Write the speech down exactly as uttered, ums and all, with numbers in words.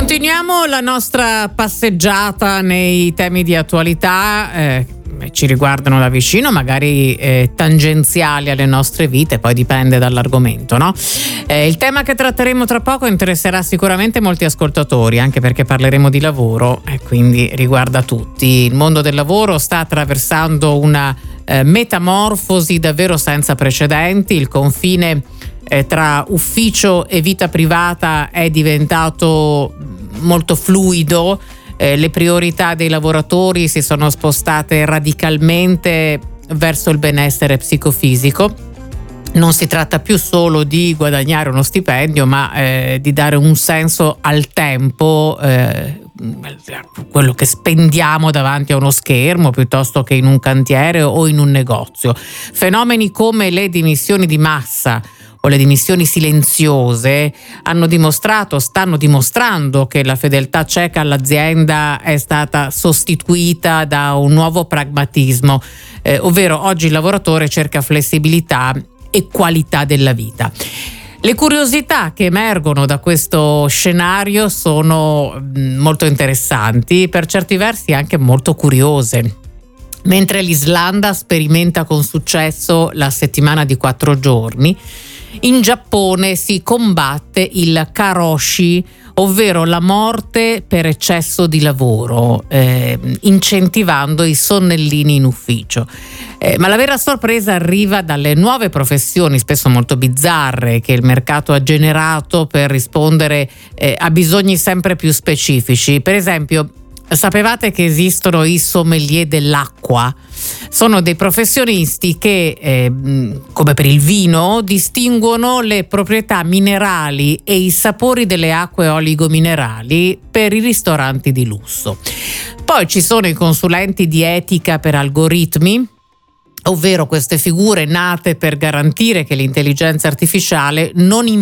Continuiamo la nostra passeggiata nei temi di attualità eh, ci riguardano da vicino, magari eh, tangenziali alle nostre vite, poi dipende dall'argomento, no? Eh, il tema che tratteremo tra poco interesserà sicuramente molti ascoltatori, anche perché parleremo di lavoro e quindi riguarda tutti. Il mondo del lavoro sta attraversando una eh, metamorfosi davvero senza precedenti. Il confine eh, tra ufficio e vita privata è diventato molto fluido. Eh, le priorità dei lavoratori si sono spostate radicalmente verso il benessere psicofisico. Non si tratta più solo di guadagnare uno stipendio, ma eh, di dare un senso al tempo, eh, quello che spendiamo davanti a uno schermo piuttosto che in un cantiere o in un negozio. Fenomeni come le dimissioni di massa o le dimissioni silenziose hanno dimostrato, stanno dimostrando che la fedeltà cieca all'azienda è stata sostituita da un nuovo pragmatismo, eh, ovvero oggi il lavoratore cerca flessibilità e qualità della vita. Le curiosità che emergono da questo scenario sono molto interessanti, per certi versi anche molto curiose. Mentre l'Islanda sperimenta con successo la settimana di quattro giorni, in Giappone si combatte il karoshi, ovvero la morte per eccesso di lavoro, eh, incentivando i sonnellini in ufficio. Eh, ma la vera sorpresa arriva dalle nuove professioni, spesso molto bizzarre, che il mercato ha generato per rispondere eh, a bisogni sempre più specifici. Per esempio, sapevate che esistono i sommelier dell'acqua? Sono dei professionisti che, eh, come per il vino, distinguono le proprietà minerali e i sapori delle acque oligominerali per i ristoranti di lusso. Poi ci sono i consulenti di etica per algoritmi, ovvero queste figure nate per garantire che l'intelligenza artificiale non